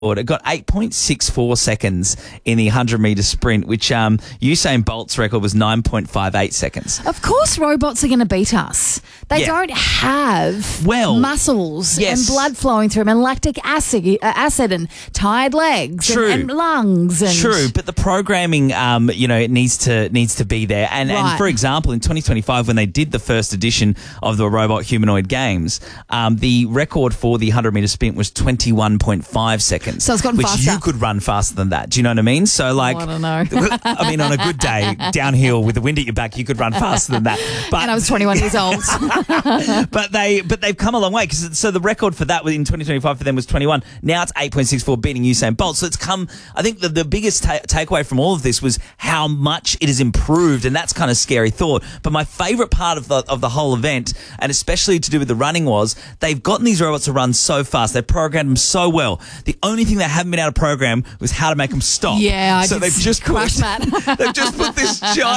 It got 8.64 seconds in the 100-metre sprint, which Usain Bolt's record was 9.58 seconds. Of course robots are going to beat us. They don't have muscles and blood flowing through them and lactic acid and tired legs and lungs. And True, but the programming, it needs to be there. And for example, in 2025, when they did the first edition of the Robot Humanoid Games, the record for the 100-metre sprint was 21.5 seconds. So it's gotten faster. Which you could run faster than that. Do you know what I mean? So I don't know. I mean, on a good day, downhill with the wind at your back, you could run faster than that. But, and I was 21 years old. but they've come a long way. So the record for that in 2025 for them was 21. Now it's 8.64, beating Usain Bolt. So it's come, I think the biggest takeaway from all of this was how much it has improved. And that's kind of scary thought. But my favourite part of the whole event, and especially to do with the running, was they've gotten these robots to run so fast. They've programmed them so well. The only thing they haven't been able to program was how to make them stop. Yeah, so they've just put this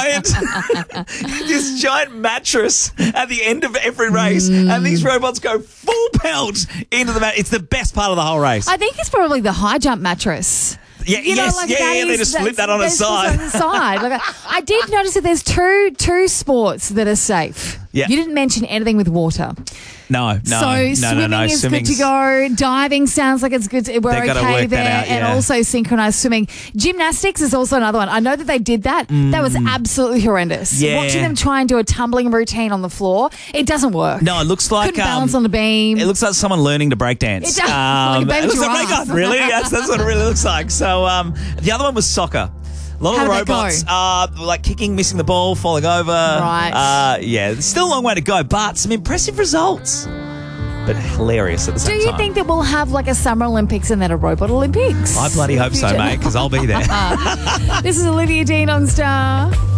giant mattress at the end of every race, and these robots go full pelt into the mat. It's the best part of the whole race. I think it's probably the high jump mattress. Yeah, they just flip that on its side. I did notice that there's two sports that are safe. Yeah. You didn't mention anything with water. No. So swimming is good to go. Diving sounds like it's good. We're okay there. And also synchronized swimming. Gymnastics is also another one. I know that they did that. That was absolutely horrendous. Yeah. Watching them try and do a tumbling routine on the floor, it doesn't work. No, it looks like... Couldn't balance on the beam. It looks like someone learning to break dance. It does. Like a baby giraffe. Really? That's what it really looks like. So the other one was soccer. A lot of the robots are like kicking, missing the ball, falling over. Right. It's still a long way to go, but some impressive results. But hilarious at the same time. Do you think that we'll have like a Summer Olympics and then a Robot Olympics? I bloody hope so, mate, because I'll be there. This is Olivia Dean on Star.